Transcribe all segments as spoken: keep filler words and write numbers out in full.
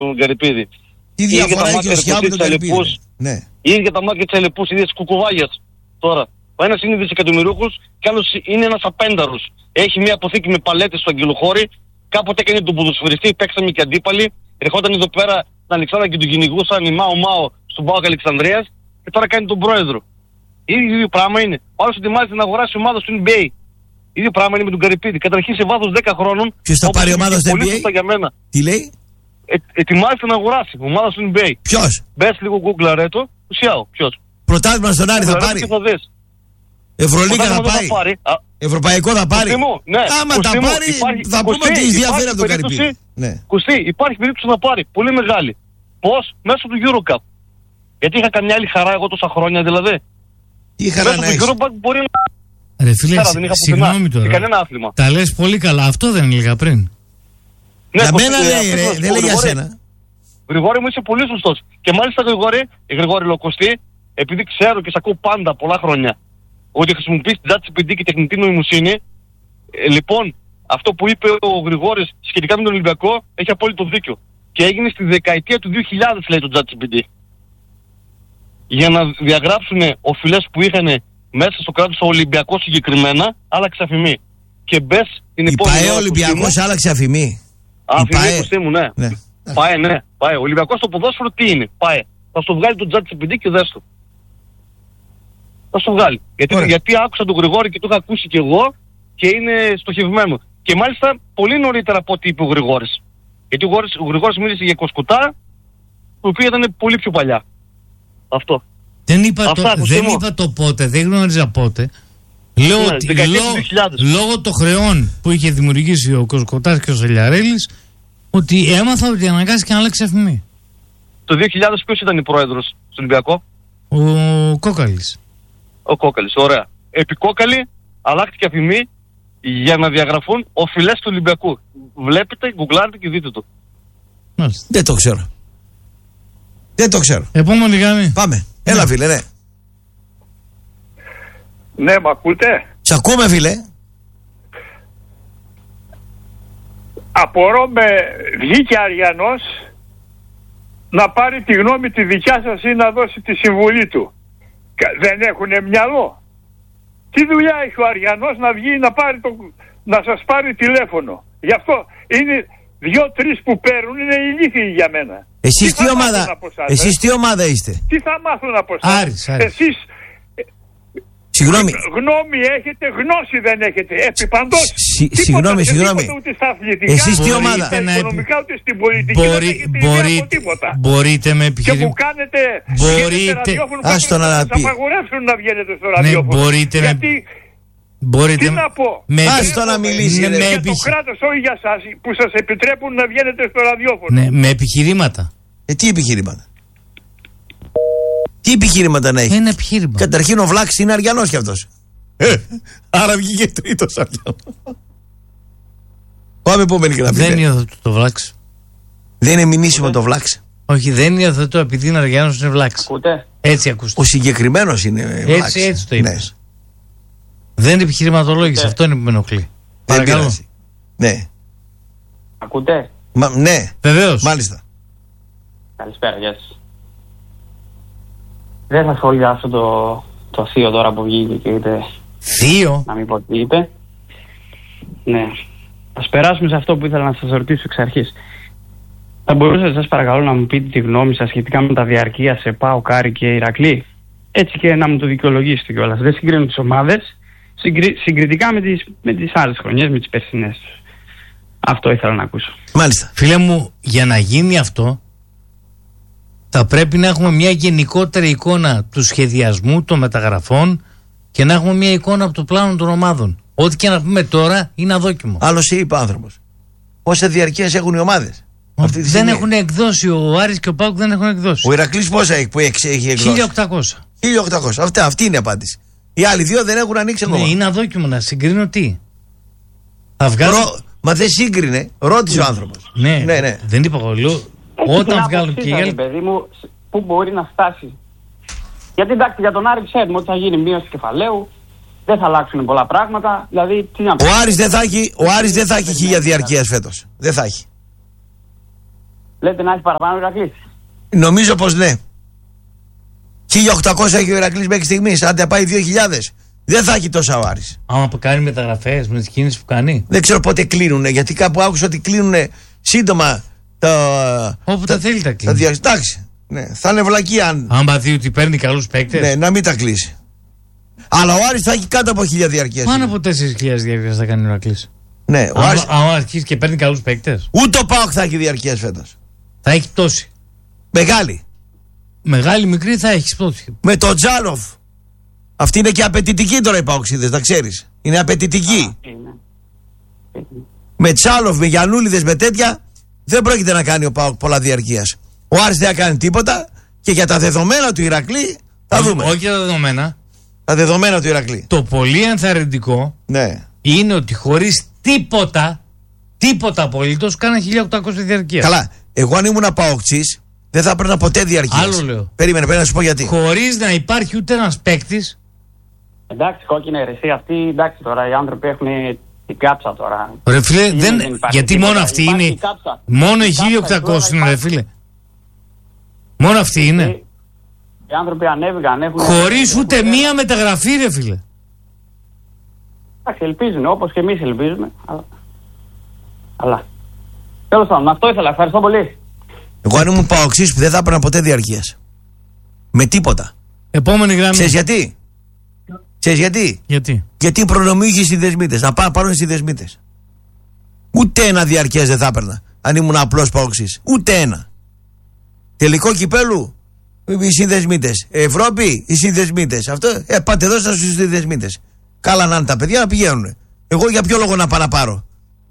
τον Καρυπίδη. Τι διαφορά έχει ο Σιάου με τον Καρυπίδη. Ναι. Ή τα μάτια της Αλεπούς, ή της κουκουβάγιας. Τώρα, ο ένας είναι δισεκατομμυρούχος και άλλος είναι ένας απένταρος. Έχει μια αποθήκη με παλέτες στο Αγγελοχώρι. Κάποτε έκανε τον ποδοσφαιριστή, παίξαμε και αντίπαλοι. Ερχόταν εδώ πέρα στην Αλεξάνδρα και τον κυνηγούσαν οι Μάο Μάο στον ΠΑΟΚ Αλεξανδρίας. Και τώρα κάνει τον πρόεδρο. Ίδιο πράγμα είναι. Ο άλλος ετοιμάζεται να αγοράσει ομάδα στο N B A. Ίδιο πράγμα είναι με τον Καρυπίδη. Καταρχήν σε βάθος δέκα χρόνων. Ποιος θα πάρει ομάδα στο N B A? Τι λέει? Ε, ετοιμάζεται να αγοράσει ομάδα στο N B A. Ποιος? Μπες λίγο Google ρε το. Ουσιάω. Ποιος? Πρωτάθλημα στον Άρη θα πάρει. Ευρωλίγα θα πάει. Ευρωπαϊκό θα πάρει. Ναι. Άμα τα πάρει, υπάρχει, θα πούμε ότι διαφέρει από τον Καρυπίδη. Ναι. Κουστί, υπάρχει περίπτωση να πάρει. Πολύ μεγάλη. Πώς? Μέσω του EuroCup. Γιατί είχα καμιά άλλη χαρά εγώ τόσα χρόνια δηλαδή. Τι χαρά να έχεις? Μέσω του EuroCup μπορεί να... Ρε φίλε, συγγνώμη τώρα. Κανένα άθλημα. Τα λες πολύ καλά. Αυτό δεν έλεγα πριν. Ναι, για μένα λέει ρε, δεν λέει για σένα. Γρηγόρη μου είσαι πολύ σωστός. Και μάλιστα Γρηγόρη, Γρηγόρη Λοκοστή, επειδή ξέρω και σε ακούω πάντα πολλά χρόνια ότι χρησιμοποιείς την ChatGPT και τεχνητή νοημοσύνη, ε, λοιπόν, αυτό που είπε ο Γρηγόρης σχετικά με τον Ολυμπιακό έχει απόλυτο δίκιο. Και έγινε στη δεκαετία του δύο χιλιάδες, λέει το ChatGPT. Για να διαγράψουν οφειλές που είχαν μέσα στο κράτος ο Ολυμπιακός συγκεκριμένα, άλλαξε αφημί. Και μπες την επόμενη. Η ΠΑΕ Ολυμπιακός άλλαξε αφημί. Αφημί, κουστί μου, ναι. ναι. ΠΑΕ, ναι. ΠΑΕ. Ο Ολυμπιακός στο ποδόσφαιρο τι είναι? ΠΑΕ. Θα στο βγάλει το ChatGPT και δες το. Θα στο βγάλει. Γιατί, γιατί άκουσα τον Γρηγόρη και το είχα ακούσει κι εγώ και είναι στοχευμένο. Και μάλιστα πολύ νωρίτερα από ό,τι είπε ο Γρηγόρης. Γιατί ο Γρηγόρης, ο Γρηγόρης μίλησε για Κοσκουτά, το οποίο ήταν πολύ πιο παλιά. Αυτό. Δεν είπα, Αυτά, το, δεν είπα το πότε, δεν γνώριζα πότε. Λέω ναι, ότι λό, λόγω των χρεών που είχε δημιουργήσει ο Κοσκοτάς και ο Σελιαρέλης, ότι έμαθα ότι αναγκάστηκε να αλλάξει αφημί. Το δύο χιλιάδες ποιος ήταν η πρόεδρος στο Ολυμπιακό? Ο Κόκαλης. Ο Κόκαλης, ωραία. Επί Κόκαλη αλλάχτηκε αφημί για να διαγραφούν οφειλές του Ολυμπιακού. Βλέπετε, γκουγκλάρετε και δείτε το. Μάλιστα. Δεν το ξέρω. Δεν το ξέρω. Επόμενη γραμμή. Πάμε. Έλα, φίλε, ναι. Ναι, μ' ακούτε? Σ' ακούμε, φίλε. Απορώ με βγήκε Αριανός να πάρει τη γνώμη τη δικιά σας ή να δώσει τη συμβουλή του. Δεν έχουνε μυαλό. Τι δουλειά έχει ο Αριανός να βγει να, πάρει το, να σας πάρει τηλέφωνο? Γι' αυτό είναι δυο-τρεις που παίρνουν, είναι ηλίθιοι για μένα. Εσείς τι, τι ομάδα, εσείς τι ομάδα είστε? Τι θα μάθουν από εσάς? Άρης, Άρης. Εσείς Συγγνώμη. Γνώμη έχετε, γνώση δεν έχετε. Επί παντός. Συγγνώμη, συγγνώμη. Εσείς τι ομάδα? Ούτε στα οικονομικά, ούτε στην πολιτική. Μπορεί, δεν έχετε μπορεί, ιδέα από τίποτα. Μπορείτε με επιχειρήματα. Και που κάνετε. Μπορείτε. Άστο να σας απαγορεύσουν να βγαίνετε στο ραδιόφωνο. Ναι, μπορείτε με. Γιατί, μπορείτε. τι να πω. Με, Άστο να μιλήσει. Ναι, με με και επιχει... το κράτος όχι για σας που σας επιτρέπουν να βγαίνετε στο ραδιόφωνο. Ναι, με επιχειρήματα. Ε, τι επιχειρήματα? Τι επιχειρήματα να έχει? Ένα επιχείρημα. Καταρχήν ο Βλάξης είναι Αριανός κι αυτός. Ε, άρα βγήκε τρίτος Αριανός. Πάμε επόμενη γραμμή. Δεν υιοθετώ το Βλάξ. Δεν είναι μηνύσιμο το Βλάξ. Όχι, δεν υιοθετώ επειδή είναι Αριανός, είναι Βλάξ. Ακούτε? Έτσι ακούστε. Ο συγκεκριμένος είναι Βλάξ. Έτσι, έτσι το είπες. Ναι. Δεν είναι επιχειρηματολόγηση, αυτό είναι που με ενοχλεί. Παρακαλώ. Ναι. Ακούτε? Μα, ναι. Βεβαίως. Μάλιστα. Καλησπέρα, γεια σας. Δεν θα σχολιάσω το, το θείο τώρα που βγήκε και είπε. Θείο? Να μην πω τι είπε. Ναι. Ας περάσουμε σε αυτό που ήθελα να σας ρωτήσω εξ αρχής. Θα μπορούσατε σας παρακαλώ να μου πείτε τη γνώμη σας σχετικά με τα διαρκεία σε ΠΑΟΚ, Άρη και Ηρακλή? Έτσι και να μου το δικαιολογήσετε κιόλας. Δεν συγκρίνω τις ομάδες συγκρι... συγκριτικά με τις, με τις άλλες χρονιές, με τις περσινές τους. Αυτό ήθελα να ακούσω. Μάλιστα. Φίλε μου, για να γίνει αυτό θα πρέπει να έχουμε μια γενικότερη εικόνα του σχεδιασμού των μεταγραφών και να έχουμε μια εικόνα από το πλάνο των ομάδων. Ό,τι και να πούμε τώρα είναι αδόκιμο. Άλλος είπε ο άνθρωπος. Πόσα διαρκείας έχουν οι ομάδες? Αυτή δεν έχουν εκδώσει. Ο Άρης και ο ΠΑΟΚ δεν έχουν εκδώσει. Ο Ηρακλής πόσα έχει που έχει εκδώσει? χίλια οκτακόσια. χίλια οκτακόσια. Αυτή, αυτή είναι η απάντηση. Οι άλλοι δύο δεν έχουν ανοίξει ακόμα. Ναι, είναι αδόκιμο να συγκρίνω τι. Θα βγάλω... Ρο... Μα δεν σύγκρινε. Ρώτησε ο άνθρωπος. Ναι, ναι, ναι. Δεν είπα εγώ. Λέω, όταν βγάλουν και οι άλλοι. Παιδί μου, πού μπορεί να φτάσει. Γιατί εντάξει, για τον Άρη ξέρουμε ότι θα γίνει μείωση κεφαλαίου. Δεν θα αλλάξουν πολλά πράγματα. Δηλαδή, τι να πω. Ο Άρης δεν θα έχει, ο Άρης δεν θα έχει χίλια διαρκείας φέτος. Δεν θα έχει. Λέτε να έχει παραπάνω ο Ηρακλής. Νομίζω πως ναι. χίλια οκτακόσια έχει ο Ηρακλής μέχρι στιγμής. Αν πάει δύο χιλιάδες, δεν θα έχει τόσα ο Άρης. Άμα κάνει μεταγραφές με τις κίνησεις που κάνει. Δεν ξέρω πότε κλείνουνε, γιατί κάπου άκουσα ότι κλείνουνε σύντομα τα. Όπου τα, τα θέλει τα κλείνει. Εντάξει. Ναι, θα είναι βλακία αν. Αν παθεί ότι παίρνει καλούς παίκτες. Ναι, να μην τα κλείσει. Αλλά ο Άρης θα έχει κάτω από χίλια διαρκείας. Πάνω από τέσσερις χιλιάδες διαρκείας θα κάνει ο Ηρακλής. Ναι, ο Άρης. Αν αρχίσει και παίρνει καλούς παίκτες. Ούτε ο ΠΑΟΚ θα έχει διαρκείας φέτος. Θα έχει πτώση. Μεγάλη. Μεγάλη, μικρή θα έχει πτώση. Με τον Τζάνοφ. Αυτή είναι και απαιτητική τώρα οι Παοξίδες, να ξέρεις. Είναι απαιτητική. Α, είναι. Με Τσάλοφ, με Γιαννούλιδες, με τέτοια, δεν πρόκειται να κάνει ο ΠΑΟΚ πολλά διαρκείας. Ο Άρης δεν θα κάνει τίποτα και για τα δεδομένα του Ηρακλή θα όχι, δούμε. Όχι για τα δεδομένα. Τα δεδομένα του Ηρακλή. Το πολύ ενθαρρυντικό ναι. είναι ότι χωρίς τίποτα, τίποτα απολύτως, κάνα χίλια οκτακόσια διαρκείας. Καλά. Εγώ αν ήμουν ΠΑΟΚτσής, δεν θα έπαιρνα ποτέ διαρκείας. Άλλο λέω. Περίμενε, πρέπει να σου πω γιατί. Χωρίς να υπάρχει ούτε ένας παίκτης. Εντάξει, κόκκινη αιρεσή αυτή, εντάξει τώρα οι άνθρωποι έχουν την κάψα τώρα. Ρε φίλε, δεν, δεν γιατί τίποτα. μόνο αυτή Υπάρχει είναι. κάψα. Μόνο οι Κάψα, χίλια οκτακόσια είναι, ρε υπάρχει. φίλε. Μόνο αυτή είναι. Οι, οι άνθρωποι ανέβηκαν. Έχουν, Χωρίς έχουν, ούτε έχουν, μία μεταγραφή, ρε φίλε. Εντάξει, ελπίζουν όπως και εμείς ελπίζουμε. Αλλά. αλλά. Τέλος πάντων, αυτό ήθελα. Ευχαριστώ πολύ. Εγώ αν ήμουν ΠΑΟΚτσής δεν θα έπαιρνα ποτέ διαρκείας. Με τίποτα. Επόμενη γραμμή. Ξέρεις γιατί. Ξέρεις γιατί. Γιατί. Γιατί προνομιούχοι οι συνδεσμίτες. Να πά, πάρουν οι συνδεσμίτες. Ούτε ένα διαρκείας δεν θα έπαιρνα. Αν ήμουν απλός ΠΑΟΚτσής. Ούτε ένα. Τελικό κυπέλου. Οι συνδεσμίτες. Ευρώπη. Οι συνδεσμίτες. Αυτό. Ε, πάτε εδώ στους συνδεσμίτες. Καλά να είναι τα παιδιά να πηγαίνουν. Εγώ για ποιο λόγο να πάω να πάρω.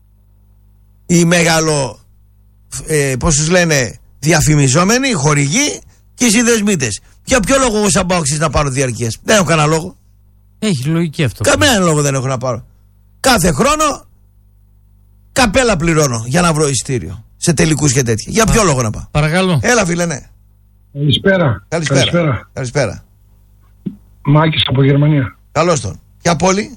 Οι μεγάλο. Ε, πώς τους λένε. Διαφημιζόμενοι, χορηγοί και οι συνδεσμίτες. Για ποιο λόγο εγώ σαν ΠΑΟΚτσής να πάρω διαρκείας. Δεν έχω κανένα λόγο. Έχει λογική αυτό. Καμία λόγο δεν έχω να πάρω. Κάθε χρόνο καπέλα πληρώνω για να βρω ειστήριο. Σε τελικούς και τέτοια. Για ποιο Α, λόγο να πάω. Παρακαλώ. Έλα φίλε, ναι. Καλησπέρα. Καλησπέρα. Καλησπέρα. Καλησπέρα. Μάκης από Γερμανία. Καλώς τον. Ποια πόλη?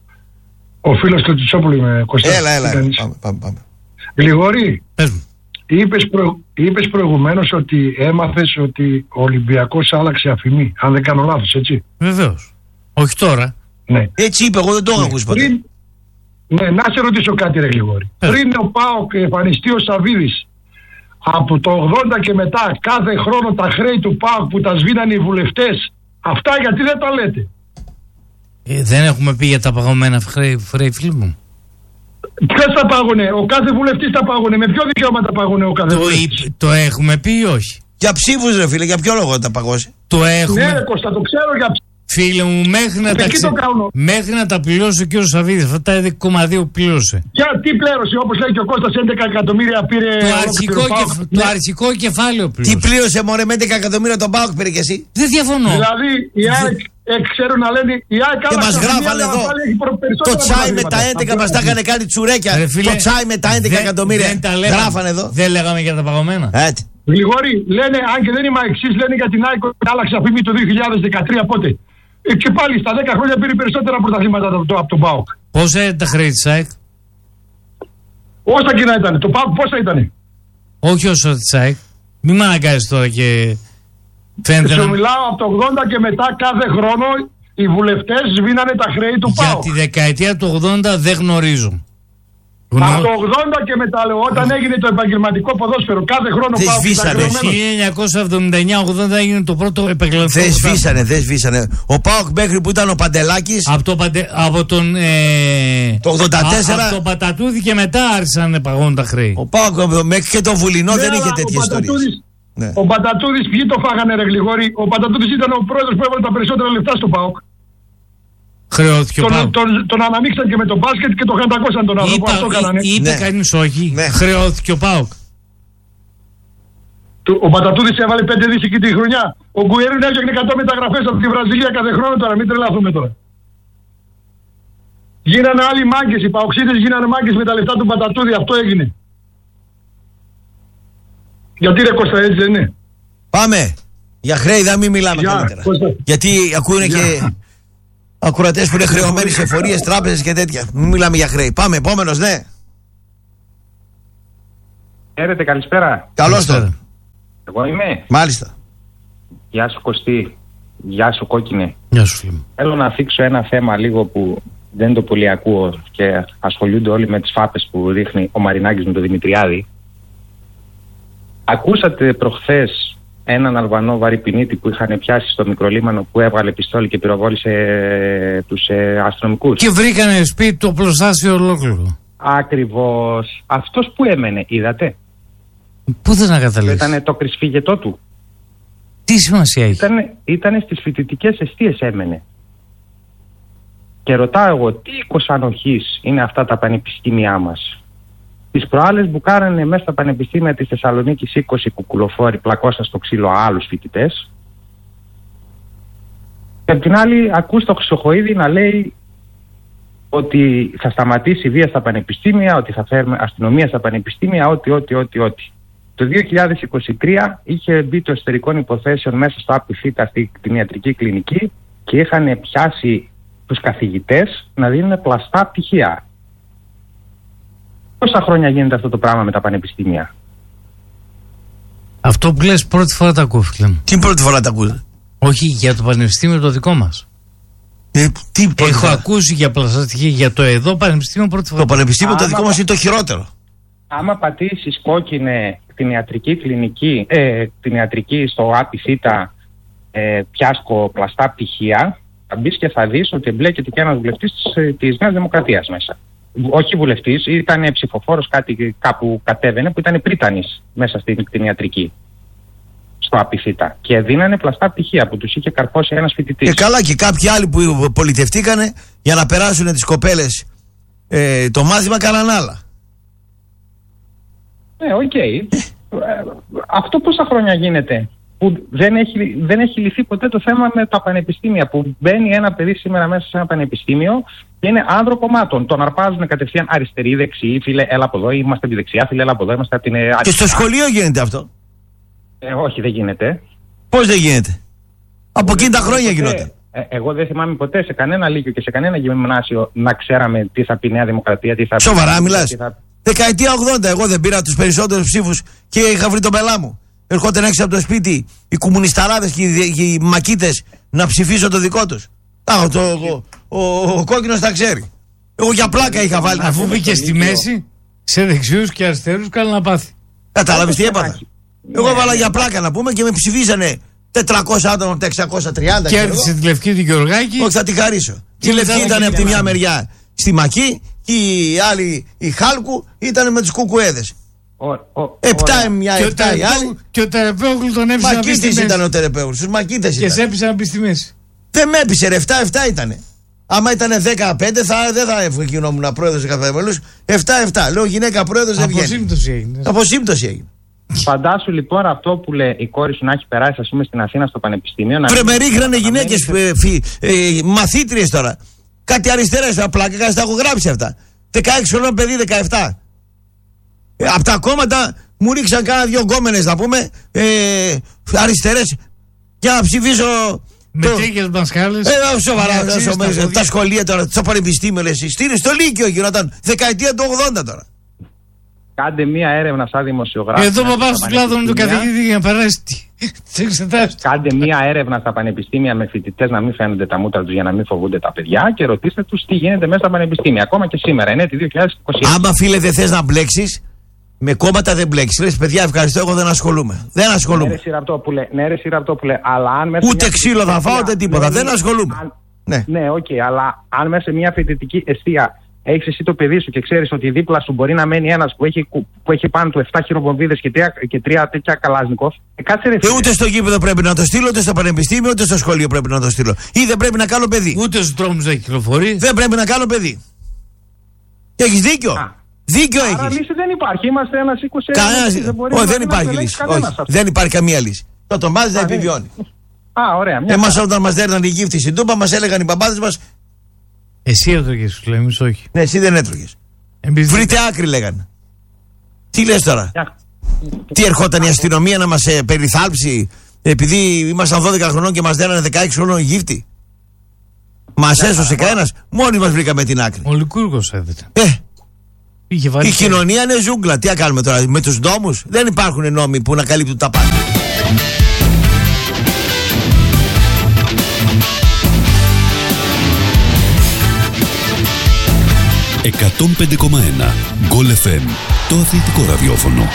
Ο φίλος του Τσιτσόπουλου είμαι, Κωστά. Έλα, έλα. έλα. Πάμε, πάμε, πάμε. Γρηγορή, Πες μου. είπες, προ... είπες προηγουμένως ότι έμαθες ότι ο Ολυμπιακός άλλαξε αφημί. Αν δεν κάνω λάθος, έτσι. Βεβαίως. Όχι τώρα. Ναι. Έτσι είπε, εγώ δεν το έχω ναι. ακούσει ποτέ. Πριν... Ναι, να σε ρωτήσω κάτι ρε Γρηγόρη. Πες. Πριν ο ΠΑΟΚ εμφανιστεί ο Σαββίδης, από το ογδόντα και μετά, κάθε χρόνο τα χρέη του ΠΑΟΚ που τα σβήνανε οι βουλευτές, αυτά γιατί δεν τα λέτε. Ε, δεν έχουμε πει για τα παγωμένα χρέη, χρέη φίλοι μου. Ποιος τα πάγωνε, ο κάθε βουλευτής τα πάγωνε, με ποιο δικαίωμα τα πάγωνε ο κάθε Το, βουλευτής. είπ- το έχουμε πει ή όχι. Για ψήφους ρε φίλε, για ποιο λόγο τα παγώσει. Το έχουμε. Ναι ρε Κώστα, το ξέρω για ψ... Φίλε μου, μέχρι να, τα, Εκεί ξε... το κάνω. μέχρι να τα πληρώσει ο κύριος Σαββίδης, αυτά τα έντεκα κόμμα δύο που πλήρωσε. Για τι πλήρωσε, όπως λέει και ο Κώστας, έντεκα εκατομμύρια πήρε Το ολόκληρο αρχικό, ΠΑΟΚ. κεφ... Ναι. το αρχικό κεφάλαιο Τι πλήρωσε. πλήρωσε μωρέ με έντεκα εκατομμύρια τον ΠΑΟΚ πήρε και εσύ. Δεν διαφωνώ. Δηλαδή η ΑΕΚ, ε, ξέρουν να λένε, η ΑΕΚ Και μας άλλαξε γράφανε αφημί, εδώ. αλλά πάλι έχει προ- Το περισσότερα τσάι με τα προβλήματα. έντεκα Αυτό μας τα είναι. έκανε κάτι τσουρέκια. Ρε φίλε, Το τσάι με τα έντεκα δεν- εκατομμύρια. δεν τα λέγαμε. Γράφανε εδώ. Δεν λέγαμε για τα παγωμένα. Έτσι. Γρηγόρη, λένε, αν και δεν είμαι αεξής, λένε για την ΑΕΚ ότι άλλαξε αφημί το δύο χιλιάδες δεκατρία πότε. Ε, και πάλι στα δέκα χρόνια πήρε περισσότερα πρωταθλήματα από το- από τον ΠΑΟΚ. Πόσα είναι τα χρέη της ΑΕΚ? Όσα κοινά ήταν. Το ΠΑΟΚ πόσα ήταν. Όχι όσο της ΑΕΚ. Μην με αναγκάζεις τώρα και φαίνεται Σου να... μιλάω από το ογδόντα και μετά κάθε χρόνο οι βουλευτές σβήνανε τα χρέη του Για ΠΑΟΚ. τη δεκαετία του ογδόντα δεν γνωρίζω. Από το ογδόντα και μετά λέω, όταν έγινε το επαγγελματικό ποδόσφαιρο, κάθε χρόνο Δεν ΠΑΟΚ ήταν σβήσανε. χρεωμένος. χίλια εννιακόσια εβδομήντα εννιά ογδόντα έγινε το πρώτο επαγγελματικό Δεν πρωτάθλημα. σβήσανε, δεν σβήσανε. Ο ΠΑΟΚ μέχρι που ήταν ο Παντελάκης. Από, το, παντε- από τον... Ε, Το ογδόντα τέσσερα. Α, από τον Πατατούδη και μετά άρχισαν να παγώνουν τα χρέη. Ο ΠΑΟΚ μέχρι και το Βουλινό Ναι, δεν αλλά είχε ο τέτοιες ιστορίες. Πατατούδης- Ναι. Ο Πατατούδης ποιοι το φάγανε ρε Γλιγόρη. Ο Πατατούδης ήταν ο πρόεδρος που έβαλε τα περισσότερα λεφτά στο ΠΑΟΚ. Χρεώθηκε ο Τον, ΠΑΟΚ. τον, τον αναμίξαν και με το μπάσκετ και τον χαντακώσαν τον άνθρωπο. Αυτό κάνανε. Είπα, είπε Ναι. κανείς όχι. Ναι. Χρεώθηκε ο ΠΑΟΚ. Του- Ο Πατατούδης έβαλε πέντε δις εκεί τη χρονιά. Ο Γκουέρίν έφτιαχνε εκατό μεταγραφές από τη Βραζιλία κάθε χρόνο τώρα. Μην τρελαθούμε τώρα. Γίνανε άλλοι μάγκες. Οι παοξίδες γίνανε μάγκες με τα λεφτά του Πατατούδη. Αυτό έγινε. Γιατί ρε Κώστα, έτσι δεν είναι. Πάμε. Για χρέη δεν μην μιλάμε Γεια, καλύτερα. Κώστα. Γιατί ακούνε Γεια. και ακροατές που είναι χρεωμένοι σε εφορίες, τράπεζες και τέτοια. Μην μιλάμε για χρέη. Πάμε, επόμενος, ναι. Χαίρετε, καλησπέρα. Καλώς τώρα. Εγώ είμαι. Μάλιστα. Γεια σου Κωστή. Γεια σου Κόκκινε. Γεια σου φίλε μου. Θέλω να θίξω ένα θέμα λίγο που δεν το πολύ ακούω και ασχολούνται όλοι με τις φάπες που ρίχνει ο Μαρινάκης με τον Δημητριάδη. Ακούσατε προχθές έναν Αλβανό βαρυπινίτη που είχαν πιάσει στο μικρολίμανο που έβγαλε πιστόλι και πυροβόλησε τους ε, αστυνομικούς? Και βρήκανε σπίτι το πλωστάσιο ολόκληρο. Ακριβώς. Αυτός που έμενε, είδατε? Πού θες να καταλήξεις? Ήτανε το κρυσφύγετό του. Τι σημασία έχει? Ήτανε, ήτανε στις φοιτητικές εστίες έμενε. Και ρωτάω εγώ, τι οίκος ανοχής είναι αυτά τα πανεπιστήμια μας? Τις προάλλες μπουκάρανε μέσα στα πανεπιστήμια της Θεσσαλονίκης είκοσι κουκουλοφόροι πλακώσαν στο ξύλο άλλους φοιτητές. Και απ' την άλλη ακούς το Χρυσοχοΐδη να λέει ότι θα σταματήσει η βία στα πανεπιστήμια, ότι θα φέρουμε αστυνομία στα πανεπιστήμια, ό,τι, ό,τι, ό,τι, ό,τι. Το δύο χιλιάδες είκοσι τρία είχε μπει το εσωτερικών υποθέσεων μέσα στο ΑΠΙΦΙΤΑ στην ιατρική κλινική και είχαν πιάσει τους καθηγητές να δίνουν πλαστά πτυχία. Πόσα χρόνια γίνεται αυτό το πράγμα με τα πανεπιστήμια? Αυτό που λες πρώτη φορά τα ακούω, φίλε μου. Τι πρώτη φορά τα ακούω? Όχι, για το πανεπιστήμιο το δικό μας. Ε, τι πρώτη Έχω φορά? ακούσει για πλαστική, για το εδώ πανεπιστήμιο πρώτη φορά. Το πανεπιστήμιο Άμα... το δικό μας είναι το χειρότερο. Άμα πατήσεις Κόκκινε την ιατρική κλινική, ε, την ιατρική στο ΑΠΙΦΙΤΑ ε, πιάσκο πλαστά πτυχία, θα μπεις και θα δεις ότι εμπλέκεται και ένας βουλευτής της, της Νέας Δημοκρατίας μέσα. Όχι βουλευτής, ήταν ψηφοφόρος κάτι, κάπου κατέβαινε που ήταν πρίτανης μέσα στην, στην ιατρική στο ΑΠΙΦΙΤΑ και δίνανε πλαστά πτυχία που τους είχε καρφώσει ένας φοιτητής. Και καλά, και κάποιοι άλλοι που πολιτευτήκανε για να περάσουν τις κοπέλες ε, το μάθημα κάναν άλλα. Ναι, οκ. Okay. Αυτό πόσα χρόνια γίνεται που δεν έχει, δεν έχει λυθεί ποτέ το θέμα με τα πανεπιστήμια, που μπαίνει ένα παιδί σήμερα μέσα σε ένα πανεπιστήμιο και είναι άνδρο κομμάτων. Τον αρπάζουν κατευθείαν αριστεροί, δεξιοί, φίλε, έλα από εδώ, είμαστε από τη δεξιά, φίλε, έλα από εδώ, είμαστε από την αριστερά. Και στο σχολείο γίνεται αυτό. Ε, όχι, δεν γίνεται. Πώς δεν γίνεται? Από εκείνη τα χρόνια γινόταν. Ε, εγώ δεν θυμάμαι ποτέ σε κανένα λύκειο και σε κανένα γυμνάσιο να ξέραμε τι θα πει Νέα Δημοκρατία, τι θα πει. Σοβαρά μιλάς? Θα... Δεκαετία ογδόντα εγώ δεν πήρα τους περισσότερους ψήφους και είχα βρει τον πελά μου. Ερχόταν έξω από το σπίτι οι κομμουνισταράδες και οι, και οι μακίτες να ψηφίσω το δικό τους. Α, το, ο, ο, ο, ο Κόκκινος τα ξέρει. Εγώ για πλάκα είχα βάλει. Αφού μπήκε στη μέση, σε δεξιούς και αριστερούς, καλά να πάθει. Κατάλαβες τι έπαθα? Εγώ έβαλα για πλάκα να πούμε και με ψηφίσανε τετρακόσια άτομα από τα εξακόσια τριάντα. Κέρδισε τη Λευκή του Γεωργάκη. Όχι, θα τη χαρίσω. Και η Λευκή ήταν από τη μια μεριά στη Μακή και οι άλλοι, οι Χάλκου, ήταν με τους Κουκουέδες. Επτά μια, επτά οι άλλοι. Και ο Τερεπέογλου τον έπεισε να μπει στη μέση. Ήταν ο Τερεπέογλου, στους Μακίτες ήταν. Και σε έπεισε να μπει στη μέση. Δεν με έπεισε ρε, επτά επτά ήτανε. Άμα ήταν δεκαπέντε θα, δεν θα γινόμουν πρόεδρος σε κάθε μέλος. επτά επτά. Λέω γυναίκα πρόεδρος δεν βγαίνει. Αποσύμπτωση έγινε. Αποσύμπτωση έγινε. Φαντάσου λοιπόν αυτό που λέει η κόρη σου να έχει περάσει, ας πούμε, στην Αθήνα στο πανεπιστήμιο. Βρε, με ρίχνανε γυναίκες ε, μαθήτριες τώρα. Κάτι αριστερές απλά και τα έχω γράψει αυτά. δεκαέξι χρονών παιδί, δεκαεπτά. Ε, από τα κόμματα μου ρίξαν κάνα δυο γκόμενες να πούμε ε, αριστερές για να ψηφίσω. Με τέκες μασχάλες. Ε, σοβαρά, σοβαρά τα σχολεία τώρα, στο πανεπιστήμιο λες εσύ. Στο Λύκειο γινόταν δεκαετία του ογδόντα τώρα. Κάντε μία έρευνα σαν δημοσιογράφος. Εδώ παπά του κλάδων του καθηγητή για να περάσει τι εξετάσεις. Κάντε μία έρευνα στα πανεπιστήμια με φοιτητές να μην φαίνονται τα μούτρα τους για να μην φοβούνται τα παιδιά και ρωτήστε τους τι γίνεται μέσα στα πανεπιστήμια. Ακόμα και σήμερα, είναι το δύο χιλιάδες είκοσι ένα. Άμα φίλε δεν θες να μπλέξεις, με κόμματα δεν μπλέξεις. Λες παιδιά, ευχαριστώ, εγώ δεν ασχολούμαι. Δεν ασχολούμαι. Ναι, ρε Σιραπτόπουλε, ναι, ρε Σιραπτόπουλε, αλλά αν μέσα. Ούτε ξύλο θα φάω, ούτε τίποτα. Δεν ασχολούμαι. Αν... Ναι, ναι, οκ, okay, αλλά αν μέσα σε μια φοιτητική εστία έχεις εσύ το παιδί σου και ξέρεις ότι δίπλα σου μπορεί να μένει ένας που έχει, που έχει πάνω του επτά χειροβομβίδες και, και τρία τέτοια καλάζνικοφ. Ε, κάτσε ρε. Και ούτε στο γήπεδο πρέπει να το στείλω, ούτε στο πανεπιστήμιο, ούτε στο σχολείο πρέπει να το στείλω. Ή δεν πρέπει να κάνω παιδί. Ούτε στους δρόμους να κυκλοφορεί. Δεν πρέπει να κάνω παιδί. Και έχεις δίκιο. Α, δίκιο έχεις. Άρα λύση δεν υπάρχει. Είμαστε ένας είκοσι. Κανένας. Όχι, δεν υπάρχει λύση. Όχι, δεν υπάρχει καμία λύση. Το τομάζι δεν επιβιώνει. Α, ωραία. Εμάς όταν μας δέρναν οι γύφτοι στην Τούμπα, μας έλεγαν οι παπάδες μας. Εσύ έτρωγες, σου λέμε, εμείς όχι. Ναι, εσύ δεν έτρωγες. Εμείς βρείτε άκρη, λέγανε. Τι λες τώρα? Τι ερχόταν η αστυνομία να μας ε, περιθάλψει επειδή ήμασταν δώδεκα χρονών και μας δέρνανε δεκαέξι χρονών οι γύφτοι? Μας έσωσε κανένας? Μόνοι μας βρήκαμε την άκρη. Ο Λικούργος έδεται. Ε, Η κοινωνία είναι ζούγκλα. Τι να κάνουμε τώρα με τους νόμους? Δεν υπάρχουν νόμοι που να καλύπτουν τα πάντα. εκατόν πέντε κόμμα ένα Γκολ εφ εμ, το αθλητικό ραδιόφωνο.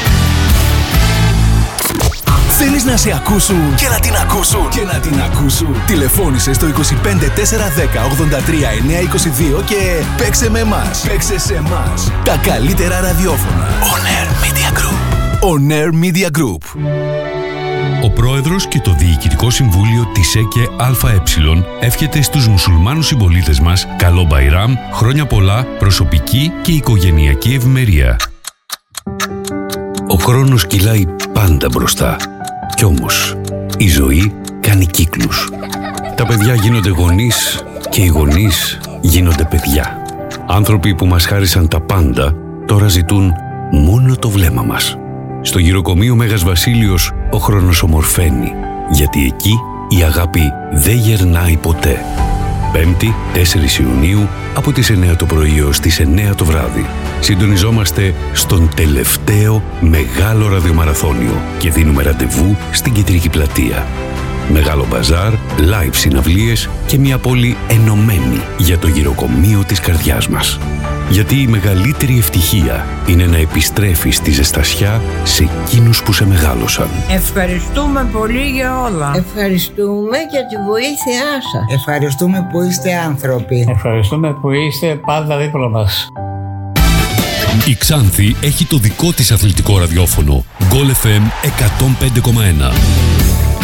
Θέλεις να σε ακούσουν και να την ακούσουν και να την ακούσουν. Τηλεφώνησε στο είκοσι πέντε τετρακόσια δέκα ογδόντα τρία εννιακόσια είκοσι δύο και παίξε με εμάς. Παίξε σε εμάς. Τα καλύτερα ραδιόφωνα. On Air Media Group. On Air Media Group. Ο πρόεδρος και το Διοικητικό Συμβούλιο της ΕΚΕ ΑΕ εύχεται στους μουσουλμάνους συμπολίτες μας καλό Μπαϊράμ, χρόνια πολλά, προσωπική και οικογενειακή ευημερία. Ο χρόνος κυλάει πάντα μπροστά. Κι όμως η ζωή κάνει κύκλους. Τα παιδιά γίνονται γονείς και οι γονείς γίνονται παιδιά. Άνθρωποι που μας χάρισαν τα πάντα τώρα ζητούν μόνο το βλέμμα μας. Στο γυροκομείο Μέγας Βασίλειος ο χρόνος ομορφαίνει, γιατί εκεί η αγάπη δεν γερνάει ποτέ. Πέμπτη, τέσσερις Ιουνίου, από τις εννέα το πρωί ως τις εννέα το βράδυ. Συντονιζόμαστε στον τελευταίο μεγάλο ραδιομαραθώνιο και δίνουμε ραντεβού στην Κεντρική Πλατεία. Μεγάλο μπαζάρ, live συναυλίες και μια πόλη ενωμένη για το γυροκομείο της καρδιάς μας. Γιατί η μεγαλύτερη ευτυχία είναι να επιστρέφεις τη ζεστασιά σε εκείνους που σε μεγάλωσαν. Ευχαριστούμε πολύ για όλα. Ευχαριστούμε για τη βοήθειά σας. Ευχαριστούμε που είστε άνθρωποι. Ευχαριστούμε που είστε πάντα δίπλα μας. Η Ξάνθη έχει το δικό της αθλητικό ραδιόφωνο. Γκολ εφ εμ εκατόν πέντε κόμμα ένα.